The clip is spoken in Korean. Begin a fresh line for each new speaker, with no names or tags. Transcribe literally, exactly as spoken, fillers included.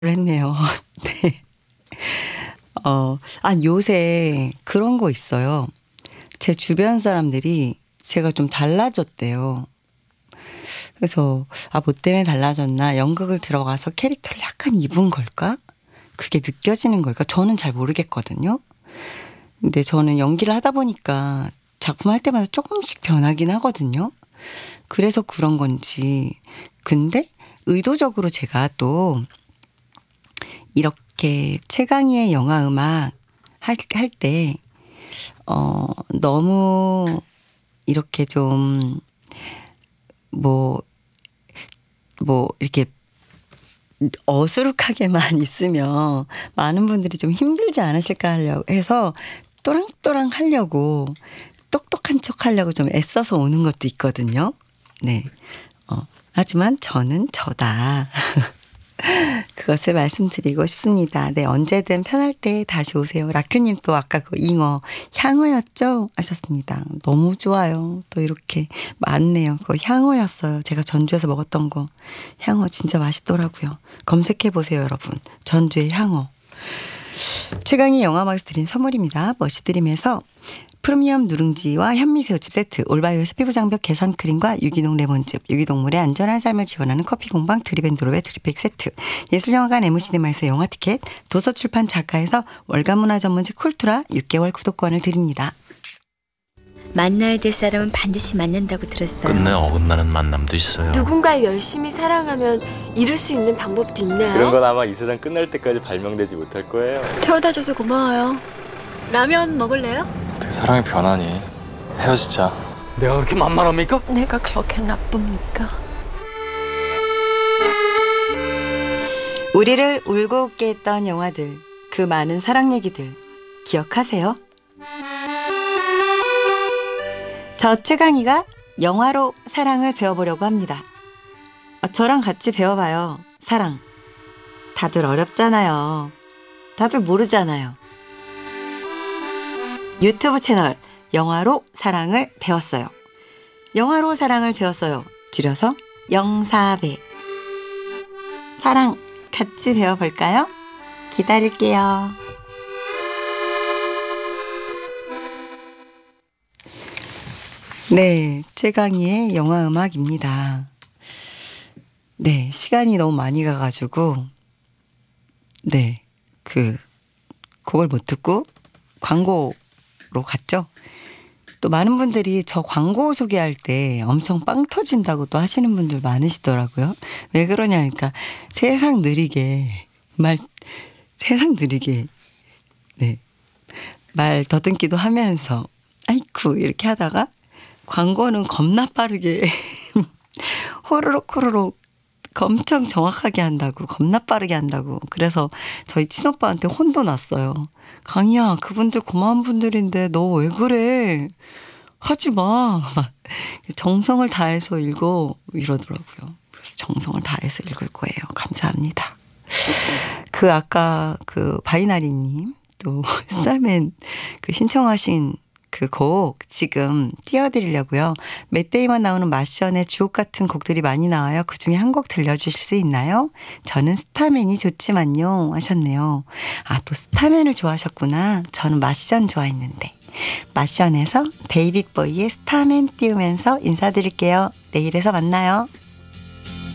했네요. 네. 어, 아, 요새 그런 거 있어요. 제 주변 사람들이 제가 좀 달라졌대요. 그래서 아, 뭐 때문에 달라졌나? 연극을 들어가서 캐릭터를 약간 입은 걸까? 그게 느껴지는 걸까? 저는 잘 모르겠거든요. 근데 저는 연기를 하다 보니까 작품 할 때마다 조금씩 변하긴 하거든요. 그래서 그런 건지. 근데 의도적으로 제가 또 이렇게 최강희의 영화 음악 할, 할 때, 어, 너무 이렇게 좀, 뭐, 뭐, 이렇게 어수룩하게만 있으면 많은 분들이 좀 힘들지 않으실까 하려고 해서 또랑또랑 하려고, 똑똑한 척 하려고 좀 애써서 오는 것도 있거든요. 네. 어, 하지만 저는 저다. 그것을 말씀드리고 싶습니다. 네, 언제든 편할 때 다시 오세요. 라큐님 또 아까 그 잉어 향어였죠? 하셨습니다. 너무 좋아요. 또 이렇게 많네요. 그거 향어였어요. 제가 전주에서 먹었던 거. 향어 진짜 맛있더라고요. 검색해 보세요, 여러분. 전주의 향어. 최강희 영화음악에서 드린 선물입니다. 머시드림에서 프리미엄 누룽지와 현미새우칩 세트, 올바이오에서 피부장벽 개선 크림과 유기농 레몬즙, 유기동물의 안전한 삶을 지원하는 커피공방 드립앤드롭의 드립백 세트, 예술영화관 에무시네마에서 영화 티켓, 도서출판 작가에서 월간문화 전문지 쿨투라 육 개월 구독권을 드립니다.
만나야 될 사람은 반드시 만난다고 들었어요.
끝내 어긋나는 만남도 있어요.
누군가를 열심히 사랑하면 이룰 수 있는 방법도 있나요?
그런 건 아마 이 세상 끝날 때까지 발명되지 못할 거예요.
태워다줘서 고마워요. 라면 먹을래요?
어떻게 사랑이 변하니? 헤어지자.
내가 그렇게 만만합니까?
내가 그렇게 나쁩니까?
우리를 울고 웃게 했던 영화들, 그 많은 사랑 얘기들 기억하세요? 저 최강희가 영화로 사랑을 배워보려고 합니다. 어, 저랑 같이 배워봐요. 사랑. 다들 어렵잖아요. 다들 모르잖아요. 유튜브 채널 영화로 사랑을 배웠어요. 영화로 사랑을 배웠어요. 줄여서 영사배. 사랑 같이 배워볼까요? 기다릴게요. 네, 최강희의 영화 음악입니다. 네, 시간이 너무 많이 가가지고 네, 그 그걸 못 듣고 광고로 갔죠. 또 많은 분들이 저 광고 소개할 때 엄청 빵 터진다고 또 하시는 분들 많으시더라고요. 왜 그러냐니까 세상 느리게 말 세상 느리게 네, 말 더듬기도 하면서 아이쿠 이렇게 하다가 광고는 겁나 빠르게 호로록 호로록 엄청 정확하게 한다고, 겁나 빠르게 한다고. 그래서 저희 친오빠한테 혼도 났어요. 강희야, 그분들 고마운 분들인데 너 왜 그래? 하지 마. 정성을 다해서 읽어 이러더라고요. 그래서 정성을 다해서 읽을 거예요. 감사합니다. 그 아까 그 바이나리님 또 스타맨 그 신청하신 그 곡 지금 띄워드리려고요. 맷 데이먼 나오는 마션의 주옥 같은 곡들이 많이 나와요. 그중에 한 곡 들려주실 수 있나요? 저는 스타맨이 좋지만요 하셨네요. 아, 또 스타맨을 좋아하셨구나. 저는 마션 좋아했는데. 마션에서 데이빗 보이의 스타맨 띄우면서 인사드릴게요. 내일에서 만나요.